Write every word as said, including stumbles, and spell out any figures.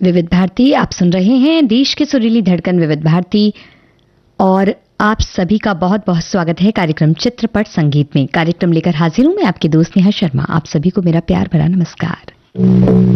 विविध भारती आप सुन रहे हैं, देश की सुरीली धड़कन विविध भारती, और आप सभी का बहुत बहुत स्वागत है कार्यक्रम चित्रपट संगीत में। कार्यक्रम लेकर हाजिर हूं मैं आपकी दोस्त नेहा शर्मा। आप सभी को मेरा प्यार भरा नमस्कार।